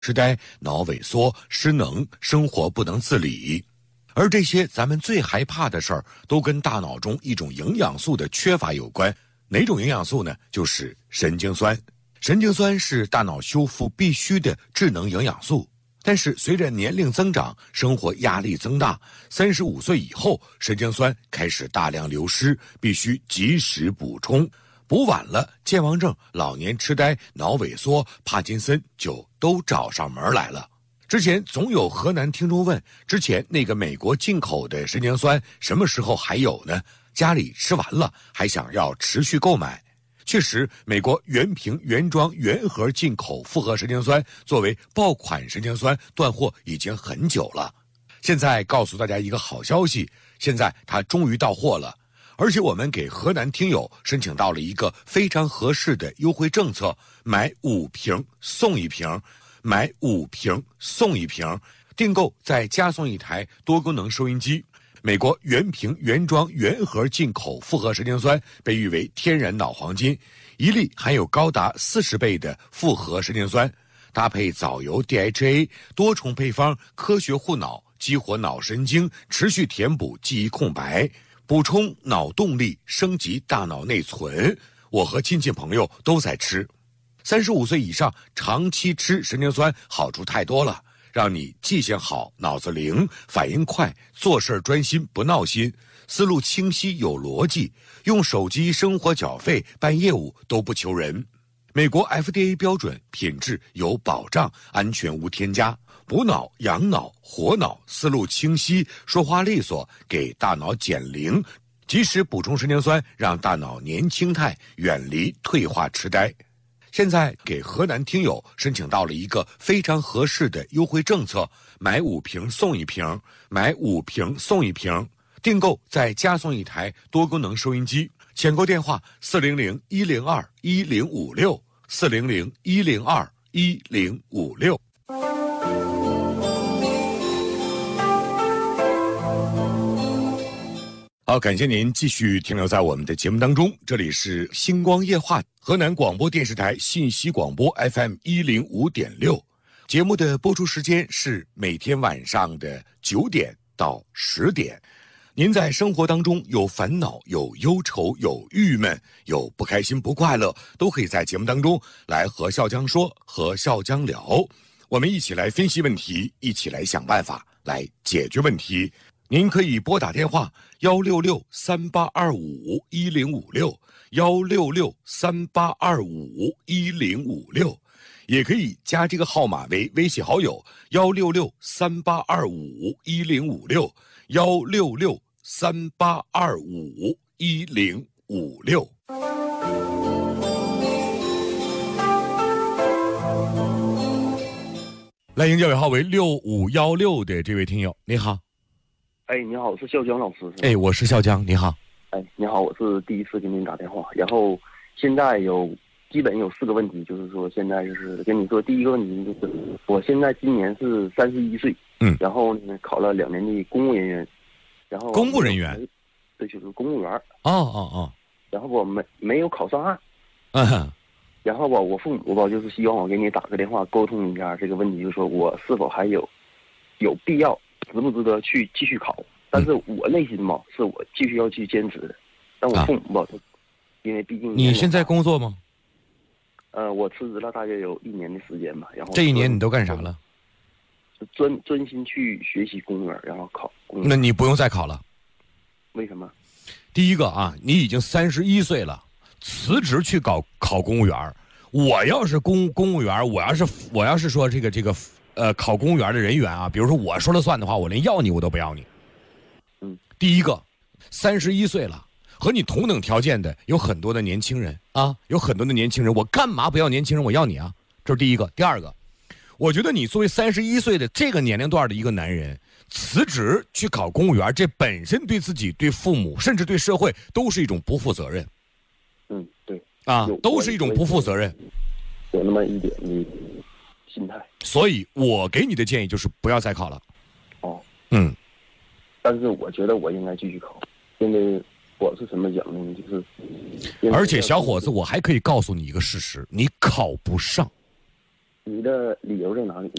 痴呆、脑萎缩、失能、生活不能自理。而这些咱们最害怕的事儿，都跟大脑中一种营养素的缺乏有关。哪种营养素呢？就是神经酸。神经酸是大脑修复必须的智能营养素。但是随着年龄增长，生活压力增大，35岁以后，神经酸开始大量流失，必须及时补充。补晚了，健忘症、老年痴呆、脑萎缩、帕金森就都找上门来了。之前总有河南听众问，之前那个美国进口的神经酸什么时候还有呢？家里吃完了，还想要持续购买。确实，美国原瓶原装原盒进口复合神经酸作为爆款神经酸断货已经很久了。现在告诉大家一个好消息，现在它终于到货了。而且我们给河南听友申请到了一个非常合适的优惠政策，买5瓶送1瓶，买5瓶送1瓶，订购再加送1台多功能收音机。美国原瓶原装原盒进口复合神经酸被誉为天然脑黄金，一粒含有高达40倍的复合神经酸，搭配藻油 DHA 多重配方，科学护脑，激活脑神经，持续填补记忆空白，补充脑动力，升级大脑内存。我和亲戚朋友都在吃。35岁以上长期吃神经酸好处太多了，让你记性好，脑子灵，反应快，做事专心不闹心，思路清晰有逻辑，用手机生活缴费办业务都不求人。美国 FDA 标准，品质有保障，安全无添加，补脑养脑活脑，思路清晰，说话利索，给大脑减龄，及时补充神经酸，让大脑年轻态，远离退化痴呆。现在给河南听友申请到了一个非常合适的优惠政策，买5瓶送1瓶，买5瓶送1瓶，订购再加送1台多功能收音机。抢购电话400-102-1056 400-102-1056。好，感谢您继续停留在我们的节目当中，这里是星光夜话，河南广播电视台信息广播 FM 105.6，节目的播出时间是每天晚上的9点到10点。您在生活当中有烦恼、有忧愁、有郁闷、有不开心、不快乐，都可以在节目当中来和笑江说，和笑江聊，我们一起来分析问题，一起来想办法，来解决问题。您可以拨打电话166-3825-1056 166-3825-1056，也可以加这个号码为微信好友166-3825-1056 166-3825-1056。来迎教尾号为6516的这位听友，你好。 哎，你好，我是笑江老师。 哎，我是笑江，你好。 哎，你好，我是第一次给您打电话，然后现在基本有4个问题，就是说现在就是跟你说，第一个问题就是我现在今年是31岁，然后呢考了2年的公务人员，然后公务人员， 对，就是公务员。 然后我没有考上岸，然后吧，我父母吧就是希望我给你打个电话沟通一下这个问题，就是说我是否还有必要。值不值得去继续考？但是我内心嘛，是我继续要去坚持的。但我父母吧，因为毕竟你现在工作吗？ 我辞职了，大约有1年的时间吧。然后这1年你都干啥了？ 专心去学习公务员，然后考公务员。 那你不用再考了。 为什么？ 第一个啊，你已经31岁了，辞职去考公务员。我要是公务员，我要是说这个。考公务员的人员啊，比如说我说了算的话，我连要你我都不要你。第一个，31岁了，和你同等条件的有很多的年轻人啊，有很多的年轻人，我干嘛不要年轻人？我要你啊，这是第一个。第二个，我觉得你作为31岁的这个年龄段的一个男人，辞职去考公务员，这本身对自己、对父母，甚至对社会都是一种不负责任。 对啊，都是一种不负责任。 有那么一点心态， 所以我给你的建议就是不要再考了。 但是我觉得我应该继续考，因为我是什么讲呢？就是， 而且小伙子，我还可以告诉你一个事实：你考不上。 你的理由在哪里？